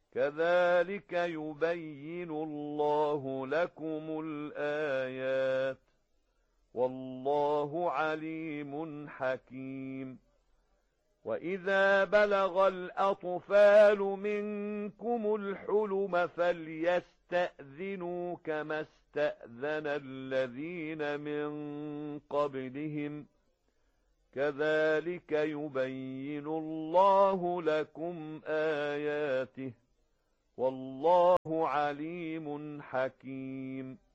كذلك يبين الله لكم الآيات والله عليم حكيم وإذا بلغ الأطفال منكم الحلم فليستأذنوا كما استأذن الذين من قبلهم كذلك يبين الله لكم آياته والله عليم حكيم